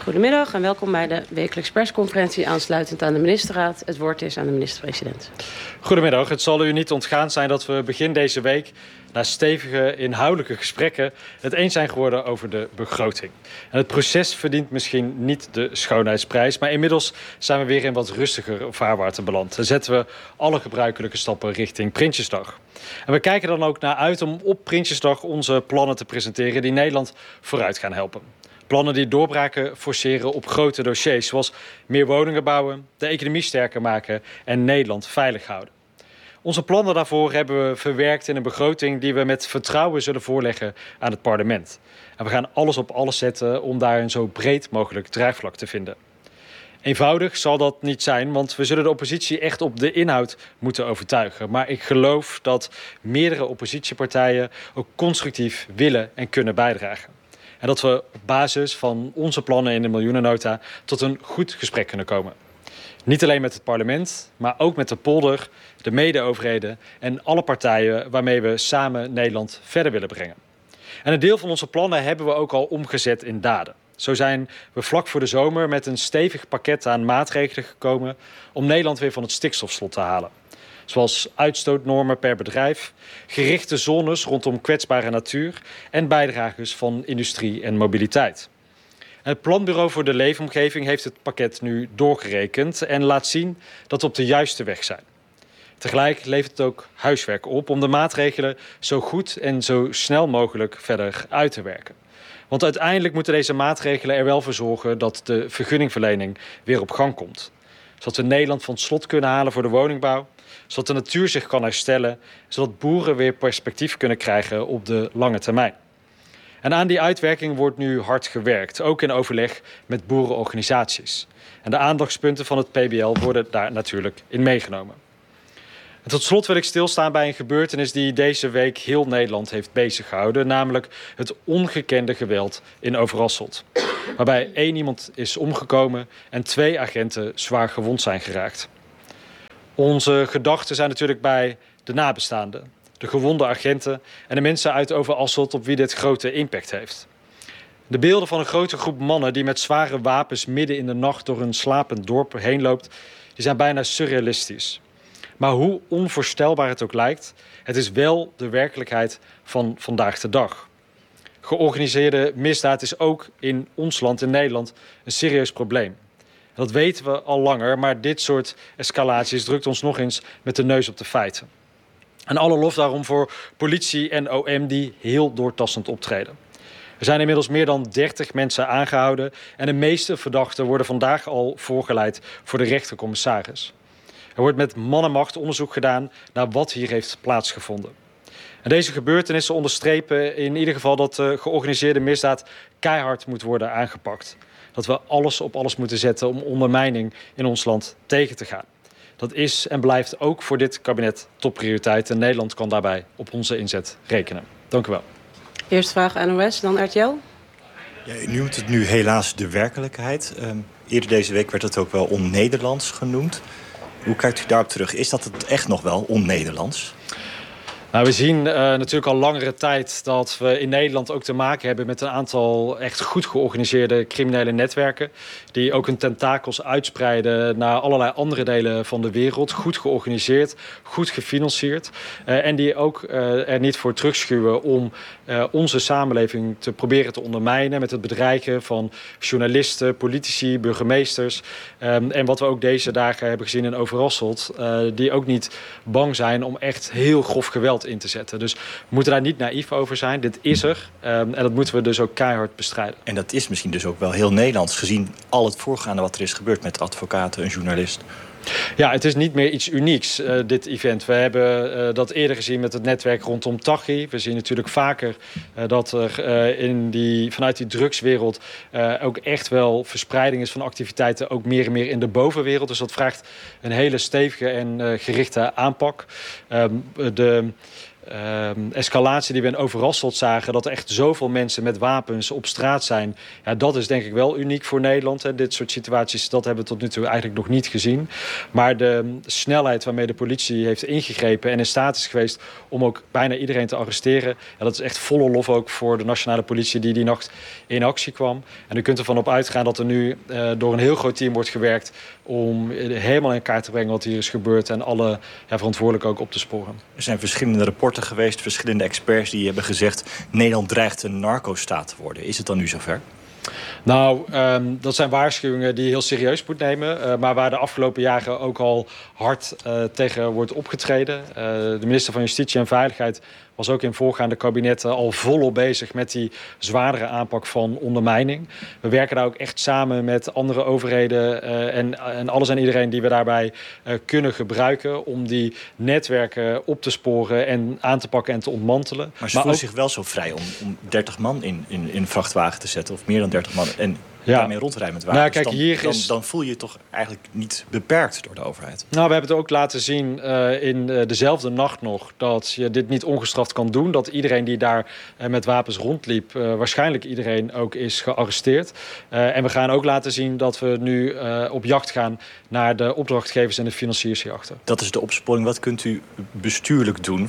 Goedemiddag en welkom bij de wekelijks persconferentie aansluitend aan de ministerraad. Het woord is aan de minister-president. Goedemiddag. Het zal u niet ontgaan zijn dat we begin deze week na stevige inhoudelijke gesprekken het eens zijn geworden over de begroting. En het proces verdient misschien niet de schoonheidsprijs, maar inmiddels zijn we weer in wat rustiger vaarwater beland. Dan zetten we alle gebruikelijke stappen richting Prinsjesdag. En we kijken dan ook naar uit om op Prinsjesdag onze plannen te presenteren die Nederland vooruit gaan helpen. Plannen die doorbraken forceren op grote dossiers, zoals meer woningen bouwen, de economie sterker maken en Nederland veilig houden. Onze plannen daarvoor hebben we verwerkt in een begroting die we met vertrouwen zullen voorleggen aan het parlement. En we gaan alles op alles zetten om daar een zo breed mogelijk draagvlak te vinden. Eenvoudig zal dat niet zijn, want we zullen de oppositie echt op de inhoud moeten overtuigen. Maar ik geloof dat meerdere oppositiepartijen ook constructief willen en kunnen bijdragen. En dat we op basis van onze plannen in de miljoenennota tot een goed gesprek kunnen komen. Niet alleen met het parlement, maar ook met de polder, de mede-overheden en alle partijen waarmee we samen Nederland verder willen brengen. En een deel van onze plannen hebben we ook al omgezet in daden. Zo zijn we vlak voor de zomer met een stevig pakket aan maatregelen gekomen om Nederland weer van het stikstofslot te halen. Zoals uitstootnormen per bedrijf, gerichte zones rondom kwetsbare natuur en bijdragers van industrie en mobiliteit. Het Planbureau voor de Leefomgeving heeft het pakket nu doorgerekend en laat zien dat we op de juiste weg zijn. Tegelijk levert het ook huiswerk op om de maatregelen zo goed en zo snel mogelijk verder uit te werken. Want uiteindelijk moeten deze maatregelen er wel voor zorgen dat de vergunningverlening weer op gang komt. Zodat we Nederland van het slot kunnen halen voor de woningbouw, zodat de natuur zich kan herstellen, zodat boeren weer perspectief kunnen krijgen op de lange termijn. En aan die uitwerking wordt nu hard gewerkt, ook in overleg met boerenorganisaties. En de aandachtspunten van het PBL worden daar natuurlijk in meegenomen. En tot slot wil ik stilstaan bij een gebeurtenis die deze week heel Nederland heeft beziggehouden, namelijk het ongekende geweld in Overasselt. Waarbij 1 iemand is omgekomen en 2 agenten zwaar gewond zijn geraakt. Onze gedachten zijn natuurlijk bij de nabestaanden, de gewonde agenten en de mensen uit Overasselt op wie dit grote impact heeft. De beelden van een grote groep mannen die met zware wapens midden in de nacht door een slapend dorp heen loopt, die zijn bijna surrealistisch. Maar hoe onvoorstelbaar het ook lijkt, het is wel de werkelijkheid van vandaag de dag. Georganiseerde misdaad is ook in ons land, in Nederland, een serieus probleem. Dat weten we al langer, maar dit soort escalaties drukt ons nog eens met de neus op de feiten. En alle lof daarom voor politie en OM die heel doortastend optreden. Er zijn inmiddels meer dan 30 mensen aangehouden en de meeste verdachten worden vandaag al voorgeleid voor de rechtercommissaris. Er wordt met man en macht onderzoek gedaan naar wat hier heeft plaatsgevonden. En deze gebeurtenissen onderstrepen in ieder geval dat de georganiseerde misdaad keihard moet worden aangepakt. Dat we alles op alles moeten zetten om ondermijning in ons land tegen te gaan. Dat is en blijft ook voor dit kabinet topprioriteit en Nederland kan daarbij op onze inzet rekenen. Dank u wel. Eerste vraag NOS, dan RTL. Ja, u noemt het nu helaas de werkelijkheid. Eerder deze week werd het ook wel on-Nederlands genoemd. Hoe kijkt u daarop terug? Is dat het echt nog wel on-Nederlands? Nou, we zien natuurlijk al langere tijd dat we in Nederland ook te maken hebben met een aantal echt goed georganiseerde criminele netwerken. Die ook hun tentakels uitspreiden naar allerlei andere delen van de wereld. Goed georganiseerd, goed gefinancierd. En die ook er niet voor terugschuwen om onze samenleving te proberen te ondermijnen met het bedreigen van journalisten, politici, burgemeesters. En wat we ook deze dagen hebben gezien in Overasselt, die ook niet bang zijn om echt heel grof geweld in te zetten. Dus we moeten daar niet naïef over zijn. Dit is er. En dat moeten we dus ook keihard bestrijden. En dat is misschien dus ook wel heel Nederlands, gezien al het voorgaande wat er is gebeurd met advocaten en journalisten. Ja, het is niet meer iets unieks, dit event. We hebben dat eerder gezien met het netwerk rondom Taghi. We zien natuurlijk vaker dat er vanuit die drugswereld ook echt wel verspreiding is van activiteiten, ook meer en meer in de bovenwereld. Dus dat vraagt een hele stevige en gerichte aanpak. De escalatie die we in Overasselt zagen, dat er echt zoveel mensen met wapens op straat zijn. Ja, dat is denk ik wel uniek voor Nederland. Hè. Dit soort situaties, dat hebben we tot nu toe eigenlijk nog niet gezien. Maar de snelheid waarmee de politie heeft ingegrepen en in staat is geweest om ook bijna iedereen te arresteren, ja, dat is echt volle lof ook voor de nationale politie die nacht in actie kwam. En u kunt ervan op uitgaan dat er nu door een heel groot team wordt gewerkt om helemaal in kaart te brengen wat hier is gebeurd en alle verantwoordelijken ook op te sporen. Er zijn verschillende rapporten geweest, verschillende experts die hebben gezegd Nederland dreigt een narco-staat te worden. Is het dan nu zover? Nou, dat zijn waarschuwingen die je heel serieus moet nemen. Maar waar de afgelopen jaren ook al hard tegen wordt opgetreden. De minister van Justitie en Veiligheid was ook in voorgaande kabinetten al volop bezig met die zwaardere aanpak van ondermijning. We werken daar ook echt samen met andere overheden en alles en iedereen die we daarbij kunnen gebruiken om die netwerken op te sporen en aan te pakken en te ontmantelen. Maar ze voelen zich wel zo vrij om 30 man in een vrachtwagen te zetten, of meer dan 30 man, en daarmee rondrijden met wagens. Nou, kijk, dan voel je je toch eigenlijk niet beperkt door de overheid. Nou, we hebben het ook laten zien in dezelfde nacht nog dat je dit niet ongestraft kan doen. Dat iedereen die daar met wapens rondliep, waarschijnlijk iedereen ook is gearresteerd. En we gaan ook laten zien dat we nu op jacht gaan naar de opdrachtgevers en de financiers hierachter. Dat is de opsporing. Wat kunt u bestuurlijk doen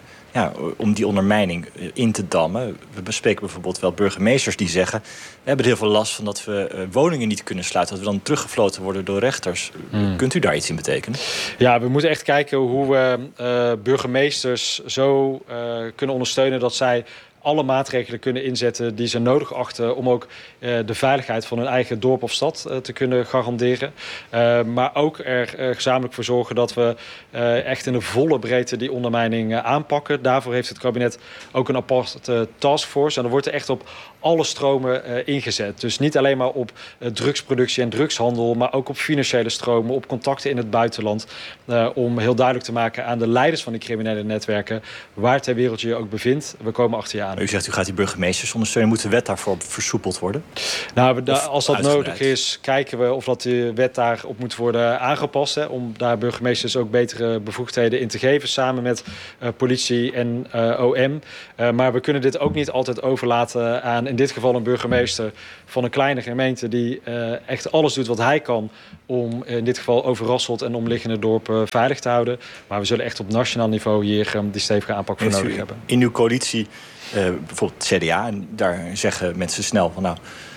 om die ondermijning in te dammen? We bespreken bijvoorbeeld wel burgemeesters die zeggen, we hebben er heel veel last van dat we woningen niet kunnen sluiten, dat we dan teruggefloten worden door rechters. Kunt u daar iets in betekenen? Ja, we moeten echt kijken hoe we burgemeesters zo kunnen ondersteunen dat zij alle maatregelen kunnen inzetten die ze nodig achten om ook de veiligheid van hun eigen dorp of stad te kunnen garanderen. Maar ook er gezamenlijk voor zorgen dat we echt in de volle breedte die ondermijning aanpakken. Daarvoor heeft het kabinet ook een aparte taskforce. En er wordt er echt op alle stromen ingezet. Dus niet alleen maar op drugsproductie en drugshandel, maar ook op financiële stromen, op contacten in het buitenland. Om heel duidelijk te maken aan de leiders van die criminele netwerken waar ter wereld je je ook bevindt. We komen achter je aan. U zegt u gaat die burgemeesters ondersteunen. Moet de wet daarvoor versoepeld worden? Nou, als dat nodig is, kijken we of dat de wet daarop moet worden aangepast. Hè, om daar burgemeesters ook betere bevoegdheden in te geven, samen met politie en OM. Maar we kunnen dit ook niet altijd overlaten aan in dit geval een burgemeester van een kleine gemeente die echt alles doet wat hij kan om in dit geval Overasselt en omliggende dorpen veilig te houden. Maar we zullen echt op nationaal niveau hier die stevige aanpak voor nodig hebben. In uw coalitie, bijvoorbeeld CDA, en daar zeggen mensen snel van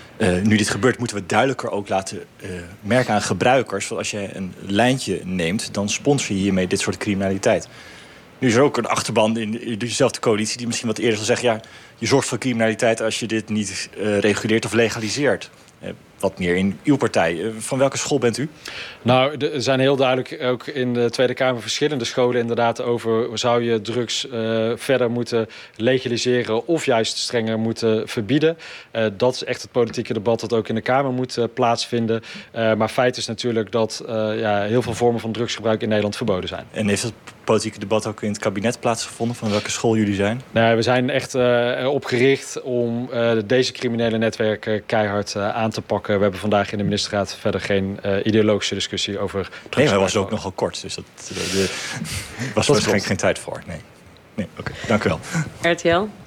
nu dit gebeurt, moeten we duidelijker ook laten merken aan gebruikers. Want als je een lijntje neemt, dan sponsor je hiermee dit soort criminaliteit. Nu is er ook een achterban in dezelfde coalitie die misschien wat eerder zal zeggen, je zorgt voor criminaliteit als je dit niet reguleert of legaliseert. Wat meer in uw partij. Van welke school bent u? Nou, er zijn heel duidelijk ook in de Tweede Kamer verschillende scholen inderdaad over, zou je drugs verder moeten legaliseren of juist strenger moeten verbieden. Dat is echt het politieke debat dat ook in de Kamer moet plaatsvinden. Maar feit is natuurlijk dat heel veel vormen van drugsgebruik in Nederland verboden zijn. En heeft het politieke debat ook in het kabinet plaatsgevonden? Van welke school jullie zijn? Nou, we zijn echt erop gericht om deze criminele netwerken keihard aan te pakken. We hebben vandaag in de ministerraad verder geen ideologische discussie over drugs. Nee, maar was ook nogal kort, dus dat was waarschijnlijk geen tijd voor. Nee. Oké, dank u wel. RTL.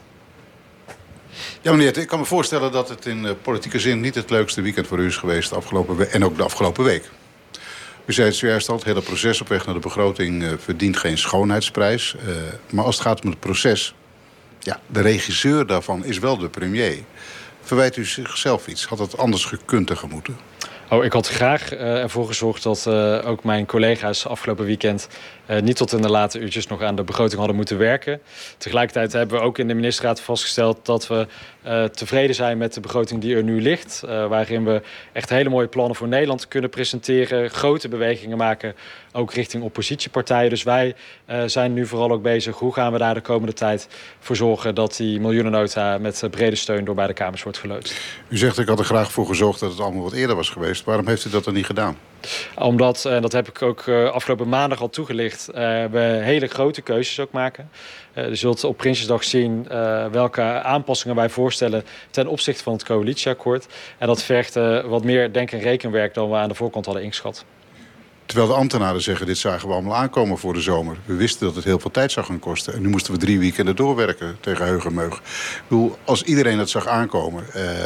Ja, meneer, ik kan me voorstellen dat het in politieke zin niet het leukste weekend voor u is geweest en ook de afgelopen week. U zei het zojuist al, het hele proces op weg naar de begroting verdient geen schoonheidsprijs. Maar als het gaat om het proces, de regisseur daarvan is wel de premier. Verwijt u zichzelf iets? Had het anders gekund en gemoeten? Ik had graag ervoor gezorgd dat ook mijn collega's afgelopen weekend niet tot in de late uurtjes nog aan de begroting hadden moeten werken. Tegelijkertijd hebben we ook in de ministerraad vastgesteld dat we tevreden zijn met de begroting die er nu ligt. Waarin we echt hele mooie plannen voor Nederland kunnen presenteren. Grote bewegingen maken, ook richting oppositiepartijen. Dus wij zijn nu vooral ook bezig. Hoe gaan we daar de komende tijd voor zorgen dat die miljoenennota met brede steun door beide kamers wordt geloodst? U zegt, ik had er graag voor gezorgd dat het allemaal wat eerder was geweest. Waarom heeft u dat dan niet gedaan? Omdat, en dat heb ik ook afgelopen maandag al toegelicht, we hele grote keuzes ook maken. Je zult op Prinsjesdag zien welke aanpassingen wij voorstellen ten opzichte van het coalitieakkoord. En dat vergt wat meer denk- en rekenwerk dan we aan de voorkant hadden ingeschat. Terwijl de ambtenaren zeggen, dit zagen we allemaal aankomen voor de zomer. We wisten dat het heel veel tijd zou gaan kosten. En nu moesten we 3 weekenden doorwerken tegen heug en meug. Ik bedoel, als iedereen het zag aankomen,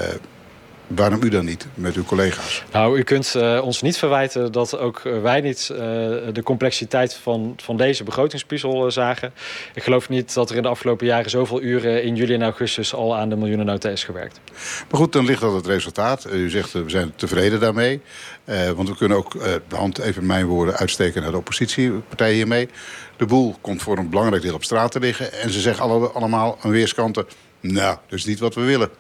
waarom u dan niet met uw collega's? Nou, u kunt ons niet verwijten dat ook wij niet de complexiteit van deze begrotingspuzzel zagen. Ik geloof niet dat er in de afgelopen jaren zoveel uren in juli en augustus al aan de miljoenennota is gewerkt. Maar goed, dan ligt dat het resultaat. U zegt, we zijn tevreden daarmee. Want we kunnen ook de hand, even in mijn woorden, uitsteken naar de oppositiepartijen hiermee. De boel komt voor een belangrijk deel op straat te liggen. En ze zeggen allemaal aan weerskanten, nou, dat is niet wat we willen.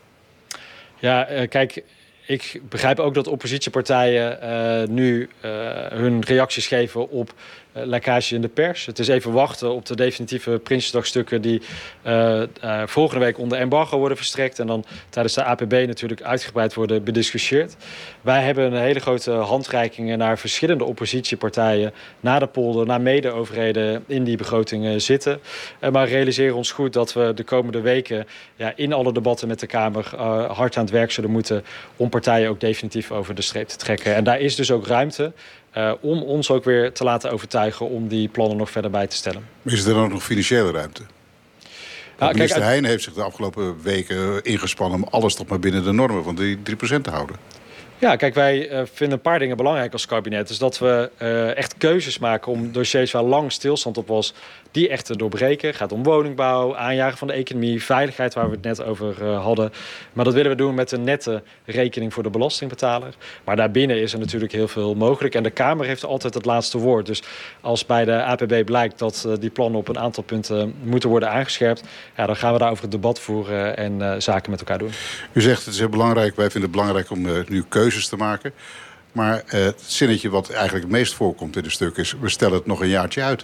Ja, kijk, ik begrijp ook dat oppositiepartijen nu hun reacties geven op lekkage in de pers. Het is even wachten op de definitieve Prinsjesdagstukken die volgende week onder embargo worden verstrekt en dan tijdens de APB natuurlijk uitgebreid worden bediscussieerd. Wij hebben een hele grote handreikingen naar verschillende oppositiepartijen, naar de polder, naar mede-overheden in die begrotingen zitten. Maar realiseren ons goed dat we de komende weken in alle debatten met de Kamer hard aan het werk zullen moeten om partijen ook definitief over de streep te trekken. En daar is dus ook ruimte om ons ook weer te laten overtuigen om die plannen nog verder bij te stellen. Is er dan ook nog financiële ruimte? Minister Heijnen heeft zich de afgelopen weken ingespannen om alles toch maar binnen de normen van die 3% te houden. Ja, kijk, wij vinden een paar dingen belangrijk als kabinet. Dus dat we echt keuzes maken om dossiers waar lang stilstand op was, die echt te doorbreken. Het gaat om woningbouw, aanjagen van de economie, veiligheid waar we het net over hadden. Maar dat willen we doen met een nette rekening voor de belastingbetaler. Maar daarbinnen is er natuurlijk heel veel mogelijk. En de Kamer heeft altijd het laatste woord. Dus als bij de APB blijkt dat die plannen op een aantal punten moeten worden aangescherpt, dan gaan we daarover het debat voeren en zaken met elkaar doen. U zegt het is heel belangrijk, wij vinden het belangrijk om nu keuzes te maken. Maar het zinnetje wat eigenlijk het meest voorkomt in de stuk is, we stellen het nog een jaartje uit.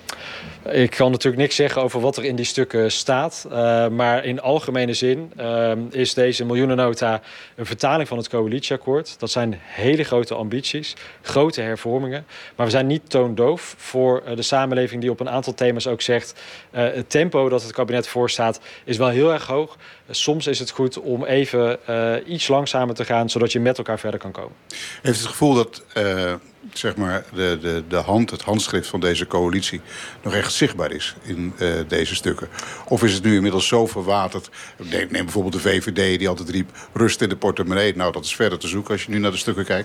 Ik kan natuurlijk niks zeggen over wat er in die stukken staat. Maar in algemene zin is deze miljoenennota een vertaling van het coalitieakkoord. Dat zijn hele grote ambities, grote hervormingen. Maar we zijn niet toondoof voor de samenleving die op een aantal thema's ook zegt, het tempo dat het kabinet voorstaat is wel heel erg hoog. Soms is het goed om even iets langzamer te gaan, zodat je met elkaar verder kan komen. Heeft het gevoel dat zeg maar het handschrift van deze coalitie nog echt zichtbaar is in deze stukken? Of is het nu inmiddels zo verwaterd? Neem bijvoorbeeld de VVD die altijd riep, rust in de portemonnee. Nou, dat is verder te zoeken als je nu naar de stukken kijkt.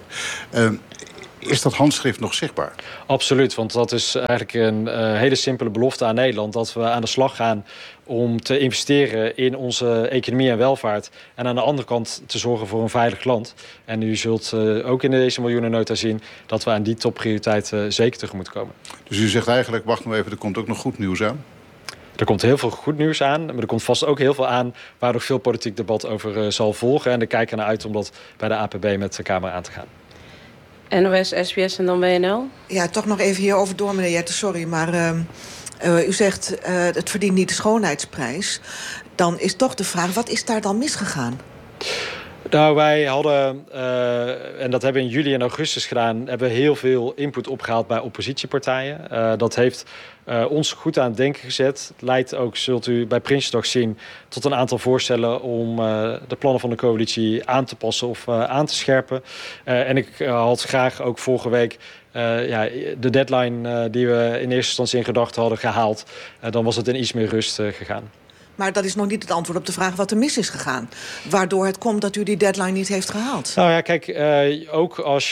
Is dat handschrift nog zichtbaar? Absoluut, want dat is eigenlijk een hele simpele belofte aan Nederland, dat we aan de slag gaan om te investeren in onze economie en welvaart. En aan de andere kant te zorgen voor een veilig land. En u zult ook in deze miljoenennota zien dat we aan die topprioriteit zeker tegemoet komen. Dus u zegt eigenlijk, wacht maar even, er komt ook nog goed nieuws aan? Er komt heel veel goed nieuws aan, maar er komt vast ook heel veel aan waar nog veel politiek debat over zal volgen. En daar kijken we naar uit om dat bij de APB met de Kamer aan te gaan. NOS, SBS en dan WNL? Ja, toch nog even hierover door, meneer Jetten, sorry. Maar u zegt, het verdient niet de schoonheidsprijs. Dan is toch de vraag, wat is daar dan misgegaan? Nou, wij hadden, en dat hebben we in juli en augustus gedaan, hebben heel veel input opgehaald bij oppositiepartijen. Dat heeft ons goed aan het denken gezet. Leidt ook, zult u bij Prinsjesdag zien, tot een aantal voorstellen om de plannen van de coalitie aan te passen of aan te scherpen. En ik had graag ook vorige week de deadline die we in eerste instantie in gedachten hadden gehaald. Dan was het in iets meer rust gegaan. Maar dat is nog niet het antwoord op de vraag wat er mis is gegaan. Waardoor het komt dat u die deadline niet heeft gehaald. Nou ja, kijk, ook als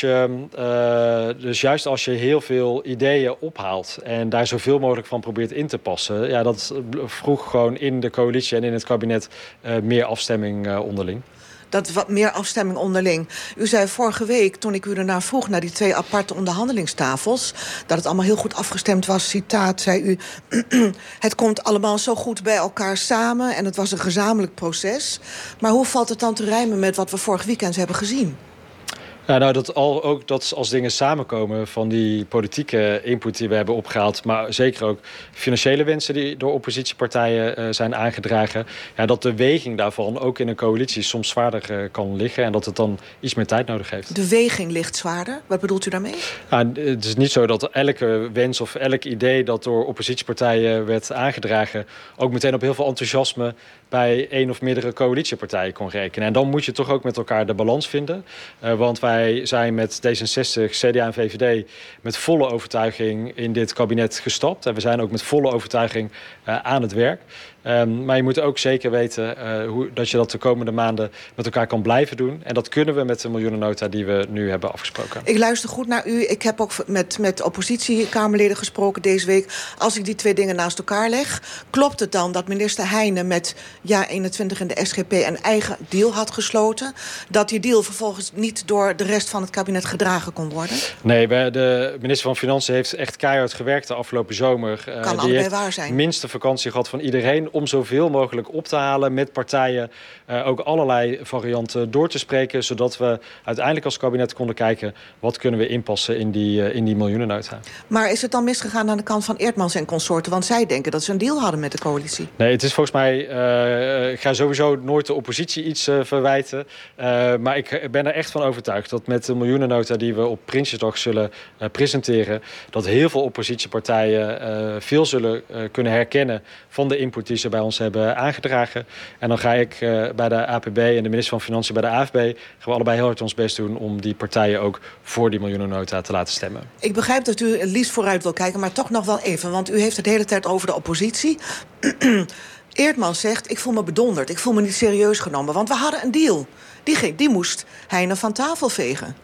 je, dus juist als je heel veel ideeën ophaalt en daar zoveel mogelijk van probeert in te passen, ja, dat vroeg gewoon in de coalitie en in het kabinet meer afstemming onderling. Dat wat meer afstemming onderling. U zei vorige week, toen ik u ernaar vroeg, naar die 2 aparte onderhandelingstafels, dat het allemaal heel goed afgestemd was. Citaat, zei u, het komt allemaal zo goed bij elkaar samen en het was een gezamenlijk proces. Maar hoe valt het dan te rijmen met wat we vorig weekend hebben gezien? Ja, nou, dat als dingen samenkomen van die politieke input die we hebben opgehaald, maar zeker ook financiële wensen die door oppositiepartijen zijn aangedragen, ja, dat de weging daarvan ook in een coalitie soms zwaarder kan liggen en dat het dan iets meer tijd nodig heeft. De weging ligt zwaarder? Wat bedoelt u daarmee? Nou, het is niet zo dat elke wens of elk idee dat door oppositiepartijen werd aangedragen ook meteen op heel veel enthousiasme bij één of meerdere coalitiepartijen kon rekenen. En dan moet je toch ook met elkaar de balans vinden. Want wij zijn met D66, CDA en VVD met volle overtuiging in dit kabinet gestapt. En we zijn ook met volle overtuiging aan het werk. Maar je moet ook zeker weten dat je dat de komende maanden met elkaar kan blijven doen. En dat kunnen we met de miljoenennota die we nu hebben afgesproken. Ik luister goed naar u. Ik heb ook met oppositiekamerleden gesproken deze week. Als ik die twee dingen naast elkaar leg, klopt het dan dat minister Heijnen met JA21 en de SGP een eigen deal had gesloten? Dat die deal vervolgens niet door de rest van het kabinet gedragen kon worden? Nee, de minister van Financiën heeft echt keihard gewerkt de afgelopen zomer. Kan allebei waar zijn. Minste vakantie gehad van iedereen om zoveel mogelijk op te halen met partijen. Ook allerlei varianten door te spreken, zodat we uiteindelijk als kabinet konden kijken wat kunnen we inpassen in die miljoenennota. Maar is het dan misgegaan aan de kant van Eertmans en consorten? Want zij denken dat ze een deal hadden met de coalitie. Nee, het is volgens mij... ik ga sowieso nooit de oppositie iets verwijten. Maar ik ben er echt van overtuigd dat met de miljoenennota die we op Prinsjesdag zullen presenteren, dat heel veel oppositiepartijen veel zullen kunnen herkennen van de input die ze bij ons hebben aangedragen. En dan ga ik bij de APB en de minister van Financiën bij de AFB gaan we allebei heel hard ons best doen om die partijen ook voor die miljoenennota te laten stemmen. Ik begrijp dat u het liefst vooruit wil kijken, maar toch nog wel even, want u heeft het de hele tijd over de oppositie. Eertmans zegt, ik voel me bedonderd, ik voel me niet serieus genomen, want we hadden een deal. Die moest Heijnen van tafel vegen.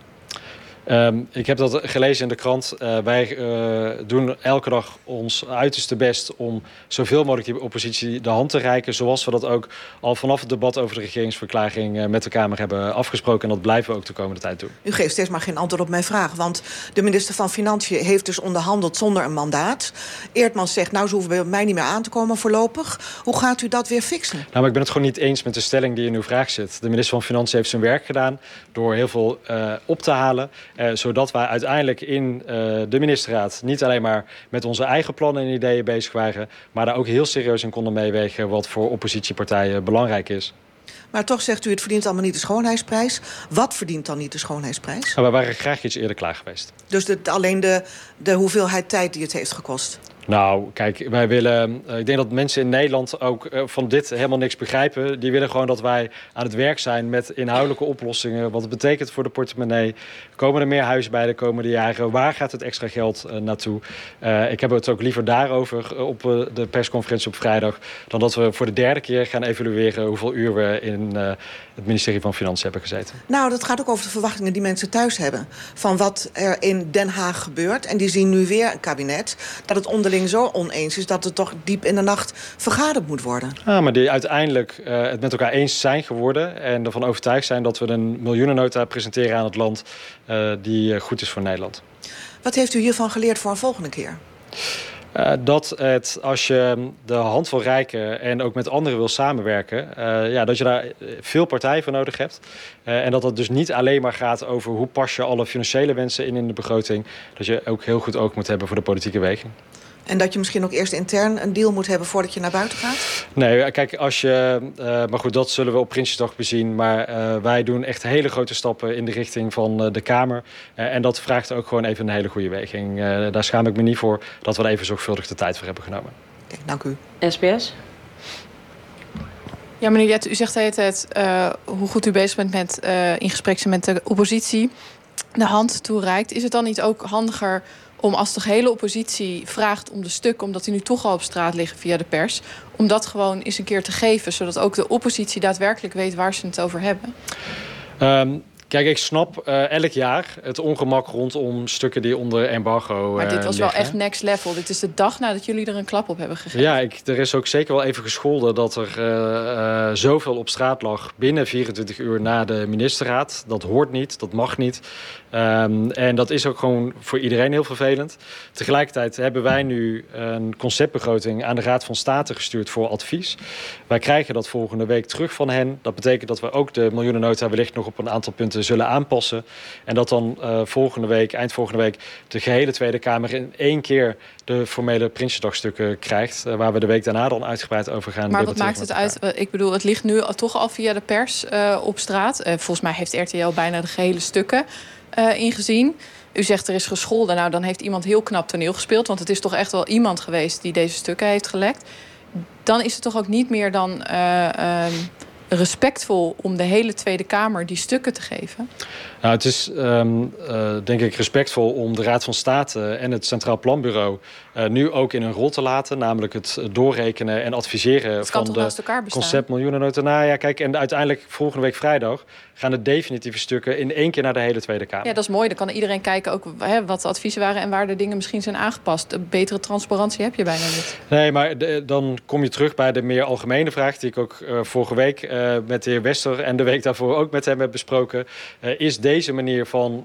Ik heb dat gelezen in de krant. Wij doen elke dag ons uiterste best om zoveel mogelijk die oppositie de hand te reiken. Zoals we dat ook al vanaf het debat over de regeringsverklaring met de Kamer hebben afgesproken. En dat blijven we ook de komende tijd doen. U geeft steeds maar geen antwoord op mijn vraag. Want de minister van Financiën heeft dus onderhandeld zonder een mandaat. Eertmans zegt, nou, ze hoeven bij mij niet meer aan te komen voorlopig. Hoe gaat u dat weer fixen? Nou, maar ik ben het gewoon niet eens met de stelling die in uw vraag zit. De minister van Financiën heeft zijn werk gedaan door heel veel op te halen. Zodat wij uiteindelijk in de ministerraad niet alleen maar met onze eigen plannen en ideeën bezig waren, maar daar ook heel serieus in konden meewegen wat voor oppositiepartijen belangrijk is. Maar toch zegt u, het verdient allemaal niet de schoonheidsprijs. Wat verdient dan niet de schoonheidsprijs? Nou, wij waren graag iets eerder klaar geweest. Dus alleen de hoeveelheid tijd die het heeft gekost? Nou, kijk, wij willen... ik denk dat mensen in Nederland ook van dit helemaal niks begrijpen. Die willen gewoon dat wij aan het werk zijn met inhoudelijke oplossingen. Wat het betekent voor de portemonnee. Komen er meer huizen bij de komende jaren? Waar gaat het extra geld naartoe? Ik heb het ook liever daarover op de persconferentie op vrijdag, dan dat we voor de derde keer gaan evalueren hoeveel uur we in het ministerie van Financiën hebben gezeten. Nou, dat gaat ook over de verwachtingen die mensen thuis hebben. Van wat er in Den Haag gebeurt. En die zien nu weer een kabinet dat het onderling zo oneens is dat het toch diep in de nacht vergaderd moet worden. Maar die uiteindelijk het met elkaar eens zijn geworden en ervan overtuigd zijn dat we een miljoenennota presenteren aan het land die goed is voor Nederland. Wat heeft u hiervan geleerd voor een volgende keer? Dat het, als je de hand wil reiken en ook met anderen wil samenwerken, dat je daar veel partijen voor nodig hebt. En dat het dus niet alleen maar gaat over hoe pas je alle financiële wensen in de begroting. Dat je ook heel goed oog moet hebben voor de politieke weging. En dat je misschien ook eerst intern een deal moet hebben voordat je naar buiten gaat? Nee, kijk, maar goed, dat zullen we op Prinsjesdag bezien. Maar wij doen echt hele grote stappen in de richting van de Kamer. En dat vraagt ook gewoon even een hele goede weging. Daar schaam ik me niet voor dat we er even zorgvuldig de tijd voor hebben genomen. Okay, dank u. SBS? Ja, meneer Jette, u zegt de hele tijd hoe goed u bezig bent met in gesprek zijn met de oppositie de hand toereikt. Is het dan niet ook handiger om, als de hele oppositie vraagt om de stukken, omdat die nu toch al op straat liggen via de pers, om dat gewoon eens een keer te geven, zodat ook de oppositie daadwerkelijk weet waar ze het over hebben? Kijk, ik snap elk jaar het ongemak rondom stukken die onder embargo Maar dit was liggen. wel echt next level. Dit is de dag nadat jullie er een klap op hebben gegeven. Ja, er is ook zeker wel even gescholden dat er zoveel op straat lag binnen 24 uur na de ministerraad. Dat hoort niet, dat mag niet. En dat is ook gewoon voor iedereen heel vervelend. Tegelijkertijd hebben wij nu een conceptbegroting aan de Raad van State gestuurd voor advies. Wij krijgen dat volgende week terug van hen. Dat betekent dat we ook de miljoenennota wellicht nog op een aantal punten zullen aanpassen. En dat dan eind volgende week, de gehele Tweede Kamer in één keer de formele Prinsjesdagstukken krijgt. Waar we de week daarna dan uitgebreid over gaan. Maar wat maakt het uit? Ik bedoel, het ligt nu toch al via de pers op straat. Volgens mij heeft RTL bijna de gehele stukken ingezien. U zegt er is gescholden. Nou, dan heeft iemand heel knap toneel gespeeld. Want het is toch echt wel iemand geweest die deze stukken heeft gelekt. dan is het toch ook niet meer dan respectvol om de hele Tweede Kamer die stukken te geven? Nou, het is denk ik respectvol om de Raad van State en het Centraal Planbureau nu ook in hun rol te laten. Namelijk het doorrekenen en adviseren van de concept miljoenennota. Nou ja, kijk, en uiteindelijk volgende week vrijdag gaan de definitieve stukken in één keer naar de hele Tweede Kamer. Ja, dat is mooi. Dan kan iedereen kijken ook wat de adviezen waren en waar de dingen misschien zijn aangepast. Betere transparantie heb je bijna niet. Nee, maar dan kom je terug bij de meer algemene vraag die ik ook vorige week met de heer Wester en de week daarvoor ook met hem heb besproken. Is deze manier van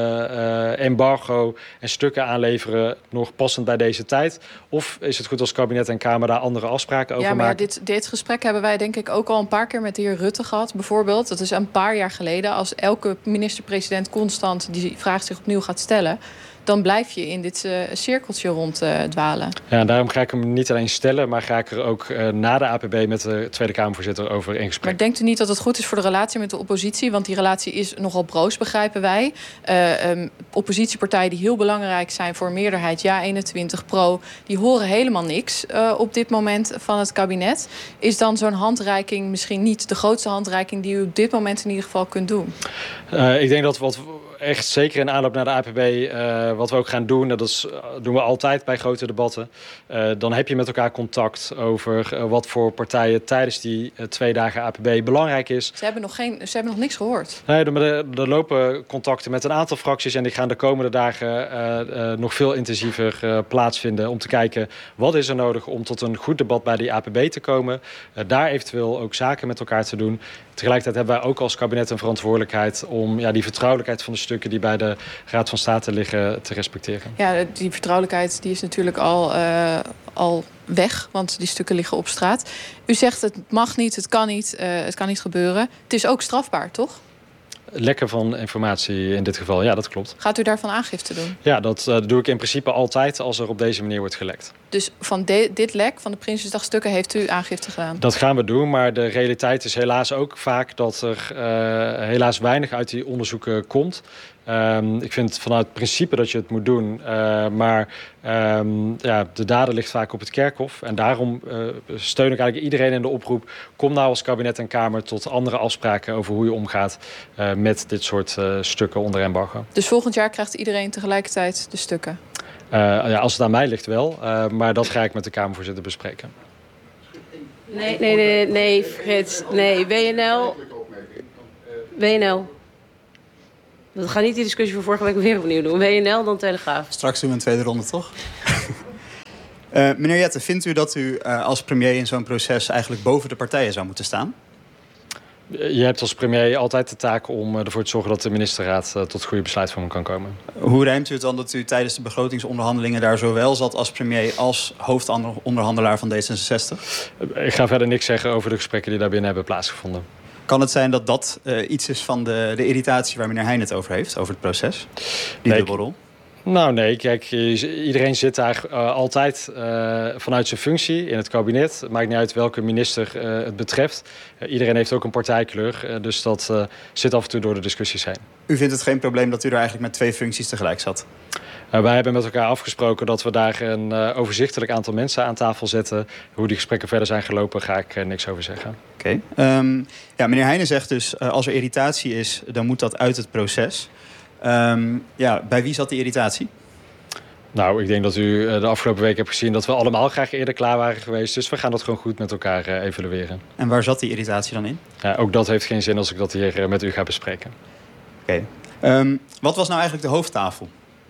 embargo en stukken aanleveren nog passend bij deze tijd? Of is het goed als kabinet en Kamer daar andere afspraken over maken? Ja, maar dit gesprek hebben wij denk ik ook al een paar keer met de heer Rutte gehad. Bijvoorbeeld, dat is een paar jaar geleden. Als elke minister-president constant die vraag zich opnieuw gaat stellen, dan blijf je in dit cirkeltje ronddwalen. Ja, en daarom ga ik hem niet alleen stellen, maar ga ik er ook na de APB met de Tweede Kamervoorzitter over in gesprek. Maar denkt u niet dat het goed is voor de relatie met de oppositie? Want die relatie is nogal broos, begrijpen wij. Oppositiepartijen die heel belangrijk zijn voor meerderheid, ja 21 pro, die horen helemaal niks op dit moment van het kabinet. Is dan zo'n handreiking misschien niet de grootste handreiking die u op dit moment in ieder geval kunt doen? Ik denk dat wat echt zeker in aanloop naar de APB wat we ook gaan doen, dat doen we altijd bij grote debatten. Dan heb je met elkaar contact over wat voor partijen tijdens die 2 dagen APB belangrijk is. Ze hebben nog niks gehoord. Nee, er lopen contacten met een aantal fracties en die gaan de komende dagen nog veel intensiever plaatsvinden om te kijken wat is er nodig om tot een goed debat bij die APB te komen. Daar eventueel ook zaken met elkaar te doen. Tegelijkertijd hebben wij ook als kabinet een verantwoordelijkheid om die vertrouwelijkheid van de stukken die bij de Raad van State liggen te respecteren. Ja, die vertrouwelijkheid die is natuurlijk al weg, want die stukken liggen op straat. U zegt het mag niet, het kan niet gebeuren. Het is ook strafbaar, toch? Lekken van informatie in dit geval, ja, dat klopt. Gaat u daarvan aangifte doen? Ja, dat doe ik in principe altijd als er op deze manier wordt gelekt. Dus van dit lek, van de Prinsjesdagstukken, heeft u aangifte gedaan? Dat gaan we doen, maar de realiteit is helaas ook vaak dat er helaas weinig uit die onderzoeken komt. Ik vind vanuit het principe dat je het moet doen, maar de dader ligt vaak op het kerkhof. En daarom steun ik eigenlijk iedereen in de oproep, kom nou als kabinet en Kamer tot andere afspraken over hoe je omgaat met dit soort stukken onder embargo. Dus volgend jaar krijgt iedereen tegelijkertijd de stukken? Als het aan mij ligt wel, maar dat ga ik met de Kamervoorzitter bespreken. Nee, Frits. Nee, WNL. We gaan niet die discussie van vorige week weer opnieuw doen. WNL, dan Telegraaf. Straks doen we een tweede ronde, toch? Meneer Jette, vindt u dat u als premier in zo'n proces eigenlijk boven de partijen zou moeten staan? Je hebt als premier altijd de taak om ervoor te zorgen dat de ministerraad tot goede besluitvorming kan komen. Hoe rijmt u het dan dat u tijdens de begrotingsonderhandelingen daar zowel zat als premier als hoofdonderhandelaar van D66? Ik ga verder niks zeggen over de gesprekken die daarbinnen hebben plaatsgevonden. Kan het zijn dat dat iets is van de irritatie waar meneer Heijn het over heeft, over het proces? Die dubbelrol? Nou nee, kijk, iedereen zit daar altijd vanuit zijn functie in het kabinet. Het maakt niet uit welke minister het betreft. Iedereen heeft ook een partijkleur, dus dat zit af en toe door de discussies heen. U vindt het geen probleem dat u er eigenlijk met 2 functies tegelijk zat? Wij hebben met elkaar afgesproken dat we daar een overzichtelijk aantal mensen aan tafel zetten. Hoe die gesprekken verder zijn gelopen, ga ik niks over zeggen. Oké. Meneer Heijnen zegt dus, als er irritatie is, dan moet dat uit het proces. Bij wie zat die irritatie? Nou, ik denk dat u de afgelopen week hebt gezien dat we allemaal graag eerder klaar waren geweest. Dus we gaan dat gewoon goed met elkaar evalueren. En waar zat die irritatie dan in? Ook dat heeft geen zin als ik dat hier met u ga bespreken. Oké. Wat was nou eigenlijk de hoofdtafel?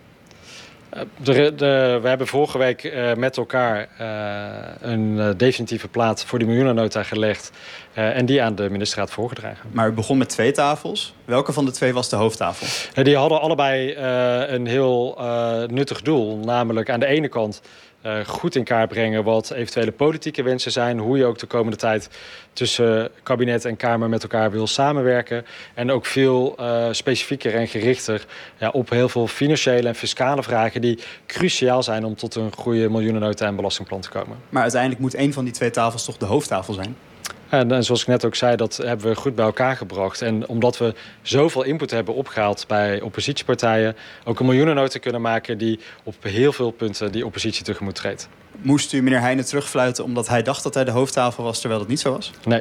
We hebben vorige week met elkaar een definitieve plaat voor die miljoenennota gelegd. En die aan de ministerraad voorgedragen. Maar u begon met 2 tafels. Welke van de 2 was de hoofdtafel? Die hadden allebei een heel nuttig doel. Namelijk aan de ene kant goed in kaart brengen wat eventuele politieke wensen zijn. Hoe je ook de komende tijd tussen kabinet en Kamer met elkaar wil samenwerken. En ook veel specifieker en gerichter op heel veel financiële en fiscale vragen die cruciaal zijn om tot een goede miljoenennota en belastingplan te komen. Maar uiteindelijk moet 1 van die 2 tafels toch de hoofdtafel zijn? En zoals ik net ook zei, dat hebben we goed bij elkaar gebracht. En omdat we zoveel input hebben opgehaald bij oppositiepartijen, ook een miljoenennota kunnen maken die op heel veel punten die oppositie tegemoet treedt. Moest u meneer Heijnen terugfluiten omdat hij dacht dat hij de hoofdtafel was, terwijl dat niet zo was? Nee.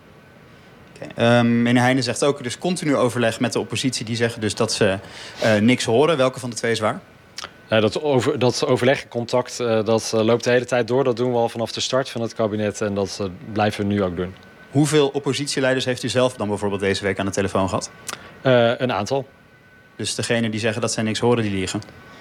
Meneer Heijnen zegt ook, dus continu overleg met de oppositie. Die zeggen dus dat ze niks horen. Welke van de twee is waar? Dat overleg en contact dat loopt de hele tijd door. Dat doen we al vanaf de start van het kabinet. En dat blijven we nu ook doen. Hoeveel oppositieleiders heeft u zelf dan bijvoorbeeld deze week aan de telefoon gehad? Een aantal. Dus degenen die zeggen dat zij niks horen, die liegen?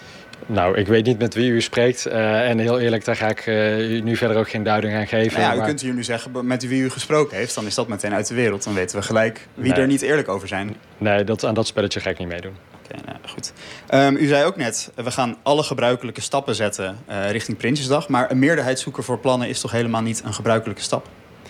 Nou, ik weet niet met wie u spreekt. En heel eerlijk, daar ga ik nu verder ook geen duiding aan geven. Nou ja, u kunt hier nu zeggen met wie u gesproken heeft. Dan is dat meteen uit de wereld. Dan weten we gelijk wie er niet eerlijk over zijn. Nee, aan dat spelletje ga ik niet meedoen. Oké, nou goed. U zei ook net, we gaan alle gebruikelijke stappen zetten richting Prinsjesdag. Maar een meerderheid zoeken voor plannen is toch helemaal niet een gebruikelijke stap?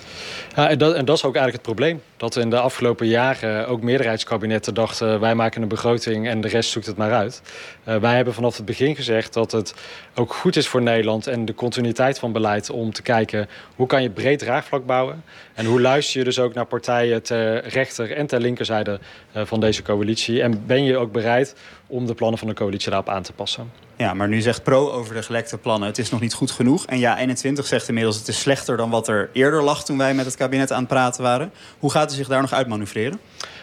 Ja, en dat is ook eigenlijk het probleem. Dat in de afgelopen jaren ook meerderheidskabinetten dachten, wij maken een begroting en de rest zoekt het maar uit. Wij hebben vanaf het begin gezegd dat het ook goed is voor Nederland en de continuïteit van beleid om te kijken hoe kan je breed draagvlak bouwen. En hoe luister je dus ook naar partijen ter rechter en ter linkerzijde van deze coalitie. En ben je ook bereid om de plannen van de coalitie daarop aan te passen. Ja, maar nu zegt Pro over de gelekte plannen, het is nog niet goed genoeg. En Ja21 zegt inmiddels, het is slechter dan wat er eerder lag toen wij met het kabinet aan het praten waren. Hoe gaat u zich daar nog uitmanoeuvreren?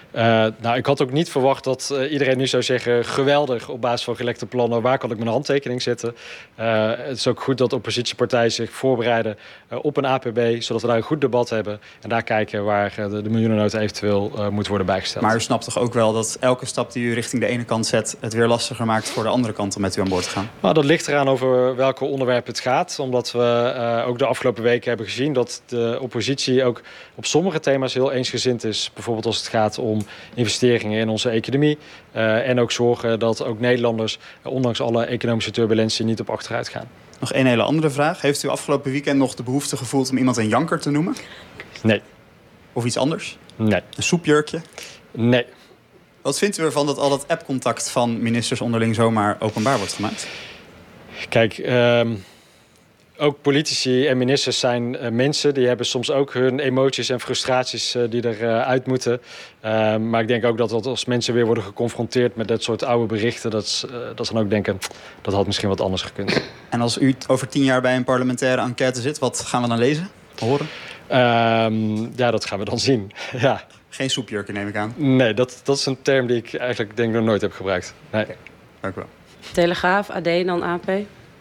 Nou, ik had ook niet verwacht dat iedereen nu zou zeggen, geweldig, op basis van gelekte plannen, waar kan ik mijn handtekening zetten? Het is ook goed dat oppositiepartijen zich voorbereiden op een APB, zodat we daar een goed debat hebben. En daar kijken waar de miljoenennota eventueel moet worden bijgesteld. Maar u snapt toch ook wel dat elke stap die u richting de ene kant zet het weer lastiger maakt voor de andere kant om met u aan boord te gaan? Nou, dat ligt eraan over welke onderwerpen het gaat. Omdat we ook de afgelopen weken hebben gezien dat de oppositie ook op sommige thema's heel eensgezind is. Bijvoorbeeld als het gaat om investeringen in onze economie. En ook zorgen dat ook Nederlanders, ondanks alle economische turbulentie, niet op achteruit gaan. Nog een hele andere vraag. Heeft u afgelopen weekend nog de behoefte gevoeld om iemand een janker te noemen? Nee. Of iets anders? Nee. Een soepjurkje? Nee. Wat vindt u ervan dat al dat appcontact van ministers onderling zomaar openbaar wordt gemaakt? Kijk, ook politici en ministers zijn mensen. Die hebben soms ook hun emoties en frustraties die eruit moeten. Maar ik denk ook dat als mensen weer worden geconfronteerd met dat soort oude berichten, dat ze dan ook denken, dat had misschien wat anders gekund. En als u over 10 jaar bij een parlementaire enquête zit, wat gaan we dan lezen, horen? Ja, dat gaan we dan zien. Ja. Geen soepjurken, neem ik aan. Nee, dat is een term die ik eigenlijk denk nog nooit heb gebruikt. Nee. Okay. Dank u wel. Telegraaf, AD, dan AP.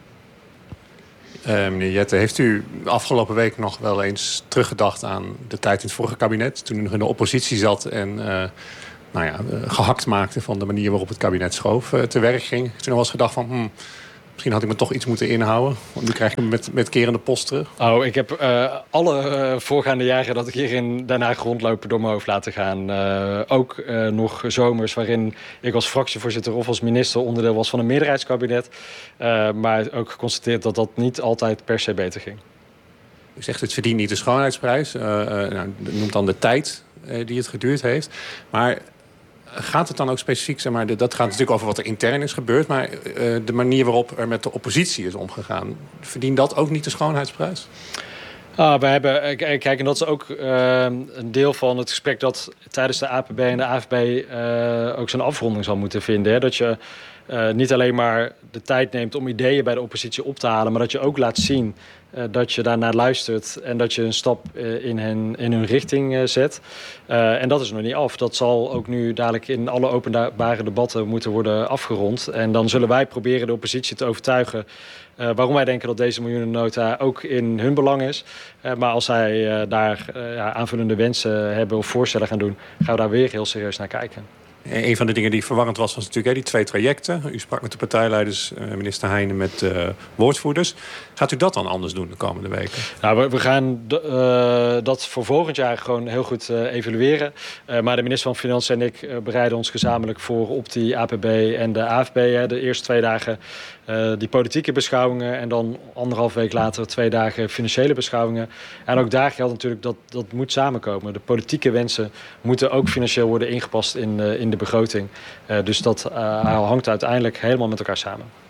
Meneer Jette, heeft u afgelopen week nog wel eens teruggedacht aan de tijd in het vorige kabinet, toen u nog in de oppositie zat en gehakt maakte van de manier waarop het kabinet schoof te werk ging? Heeft u nog wel eens gedacht van, misschien had ik me toch iets moeten inhouden, want nu krijg ik hem met kerende post terug? Oh, ik heb alle voorgaande jaren dat ik hier in Den Haag rondlopen door mijn hoofd laten gaan. Ook nog zomers waarin ik als fractievoorzitter of als minister onderdeel was van een meerderheidskabinet. Maar ook geconstateerd dat dat niet altijd per se beter ging. U zegt het verdient niet de schoonheidsprijs. Noemt dan de tijd die het geduurd heeft. Maar gaat het dan ook specifiek, zeg maar, dat gaat natuurlijk over wat er intern is gebeurd, maar de manier waarop er met de oppositie is omgegaan, verdient dat ook niet de schoonheidsprijs? We hebben, kijk, en dat is ook een deel van het gesprek dat tijdens de APB en de AFB ook zijn afronding zal moeten vinden. Hè? Dat je niet alleen maar de tijd neemt om ideeën bij de oppositie op te halen, maar dat je ook laat zien dat je daarnaar luistert en dat je een stap in hun richting zet. En dat is nog niet af. Dat zal ook nu dadelijk in alle openbare debatten moeten worden afgerond. En dan zullen wij proberen de oppositie te overtuigen waarom wij denken dat deze miljoenennota ook in hun belang is. Maar als zij daar aanvullende wensen hebben of voorstellen gaan doen, gaan we daar weer heel serieus naar kijken. Een van de dingen die verwarrend was natuurlijk die 2 trajecten. U sprak met de partijleiders, minister Heijnen met woordvoerders. Gaat u dat dan anders doen de komende weken? Nou, we gaan dat voor volgend jaar gewoon heel goed evalueren. Maar de minister van Financiën en ik bereiden ons gezamenlijk voor op die APB en de AFB. De eerste 2 dagen die politieke beschouwingen en dan 1,5 week later 2 dagen financiële beschouwingen. En ook daar geldt natuurlijk dat moet samenkomen. De politieke wensen moeten ook financieel worden ingepast in de begroting. Dus dat hangt uiteindelijk helemaal met elkaar samen.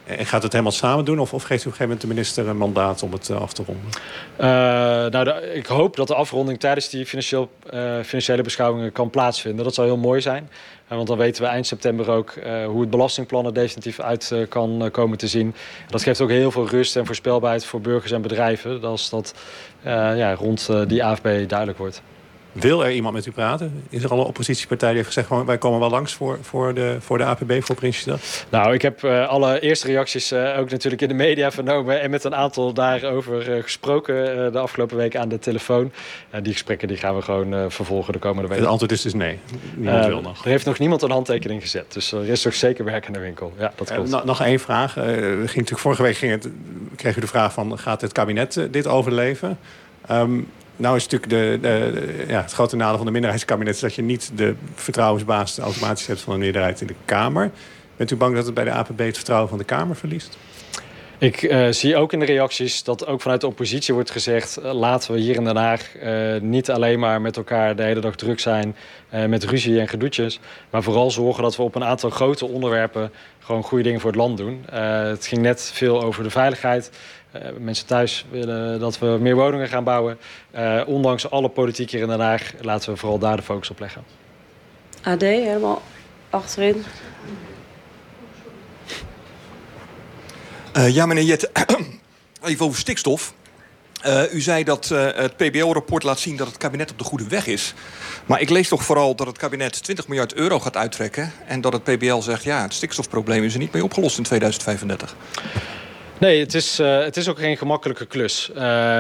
En gaat het helemaal samen doen? Of geeft u op een gegeven moment de minister een mandaat om het af te ronden? Ik hoop dat de afronding tijdens die financiële beschouwingen kan plaatsvinden. Dat zou heel mooi zijn. Want dan weten we eind september ook hoe het belastingplan er definitief uit kan komen te zien. Dat geeft ook heel veel rust en voorspelbaarheid voor burgers en bedrijven. Als dat rond die AFB duidelijk wordt. Wil er iemand met u praten? Is er al een oppositiepartij die heeft gezegd... wij komen wel langs voor de APB, voor Prinsjesdag? Nou, ik heb alle eerste reacties ook natuurlijk in de media vernomen... en met een aantal daarover gesproken de afgelopen week aan de telefoon. Die gesprekken die gaan we gewoon vervolgen de komende week. Het antwoord is dus nee. Niemand wil nog. Er heeft nog niemand een handtekening gezet. Dus er is toch zeker werk in de winkel. Ja, dat klopt. Nog één vraag. Vorige week kreeg u de vraag van... gaat het kabinet dit overleven? Nou is natuurlijk het grote nadeel van de minderheidskabinet... dat je niet de vertrouwensbasis automatisch hebt van een meerderheid in de Kamer. Bent u bang dat het bij de APB het vertrouwen van de Kamer verliest? Ik zie ook in de reacties dat ook vanuit de oppositie wordt gezegd... laten we hier in Den Haag niet alleen maar met elkaar de hele dag druk zijn... met ruzie en gedoetjes, maar vooral zorgen dat we op een aantal grote onderwerpen... gewoon goede dingen voor het land doen. Het ging net veel over de veiligheid... mensen thuis willen dat we meer woningen gaan bouwen. Ondanks alle politiek hier in Den Haag laten we vooral daar de focus op leggen. AD, helemaal achterin. Ja, meneer Jette, even over stikstof. U zei dat het PBO-rapport laat zien dat het kabinet op de goede weg is. Maar ik lees toch vooral dat het kabinet 20 miljard euro gaat uittrekken... en dat het PBL zegt, het stikstofprobleem is er niet mee opgelost in 2035. Nee, het is ook geen gemakkelijke klus.